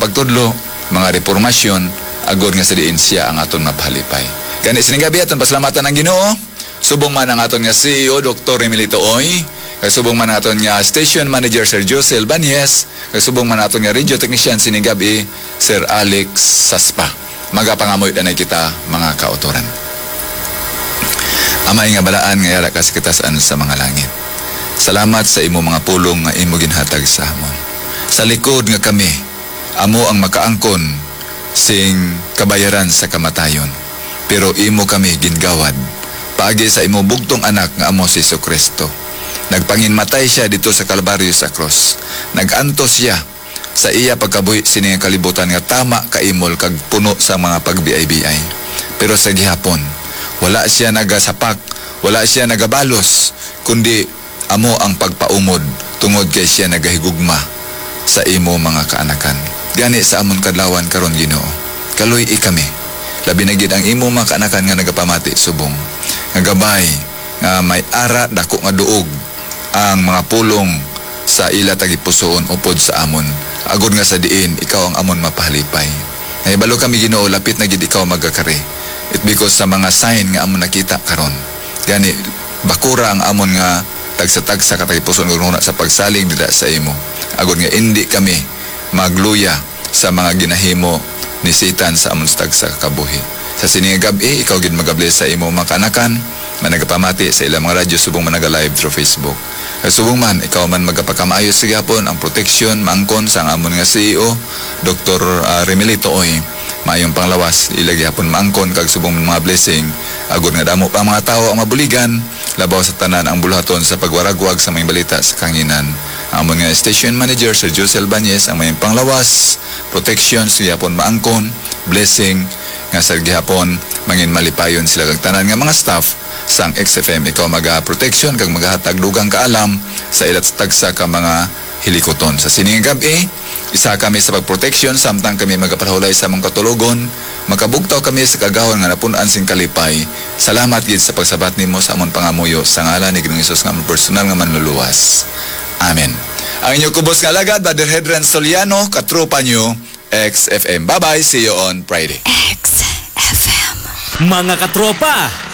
pagtudlo, mga reformasyon, agod nga sa diin siya ang aton mapahalipay. Gani sining gabi aton pasalamatan ang Ginoo. Subong man ang aton nga CEO Dr. Emilito Oy, kay subong man ang aton nga Station Manager Sir Jose Albanez, kay subong man ang aton nga Radio Technician sining gabi Sir Alex Saspa. Magapangamoy na kita mga kautoran. Amay nga balaan nga yara kas kitasaan sa mga langit. Salamat sa imo mga pulong nga imo ginhatag sa amon. Sa likod nga kami, amo ang makaangkon sing kabayaran sa kamatayon. Pero imo kami gingawad paagi sa imo bugtong anak nga amo si Jesucristo. Nagpanginmatay siya dito sa Kalbaryo sa cross. Nagantos siya sa iya pagkabuhi sining kalibutan nga tama kaimol kag puno sa mga pagbiay-biay. Pero sa gihapon, wala siya nagasapak, wala siya nagabalos, kundi amo ang pagpaumod tungod kay siya nagahigugma sa imo mga kaanakan. Gani sa amon kadlawan karon Ginoo, kaluy kami. Labi na gid ang imo mga kaanakan nga nagapamati subong. Nga gabay nga may ara dako nga duog ang mga pulong sa ila tagipusoon upod sa amon. Agod nga sa diin ikaw ang amon mapahalipay. Nahibalo kami Ginoo, lapit na gid ikaw magakari. It because sa mga sign nga amon nakita karon. Gani bakura ang amon nga tagsa-tagsa katagipuson nga sa pagsalig dida sa imo. Agod nga hindi kami magluya sa mga ginahimo ni Satan sa amon tagsa kabuhi. Sa sining gabi ikaw gid magabless sa imo mga kanakan nga nagapamati sa ilang mga radyo subong man naga-live through Facebook. Subong man ikaw man magapakamayo sa gyapon ang protection maangkon sa amon nga CEO Dr. Remilito Oy. Mayong panglawas ilagi hapon maangkon kag subong mga blessing agud nga damo pa mga tawo ang mabuligan labaw sa tanan ang buluhaton sa pagwaragwag sa mga balita sa kanginan. Ang amon nga Station Manager Sir Jose Albanez ang mayong panglawas, protection sa gihapon maangkon, blessing nga sa gihapon mangin malipayon sila kag tanan nga mga staff sang XFM. Ikaw maga-protection kag magahatag dugang kaalam sa ilat tagsa ka mga hilikoton. Sa sining gabi, isa kami sa pagproteksyon samtang kami magapalhulay sa mong katulogon. Makabugtaw kami sa kagahon nga napunan sing kalipay. Salamat gid sa pagsabat nimo sa amon pangamuyo sa ngalan ni Ginoong Hesus nga amon personal nga manluluwas. Amen. Ang inyong kubos nga lagad, Brother Hedren Soliano, katropa nyo, XFM. Bye-bye, see you on Friday. XFM. Mga katropa,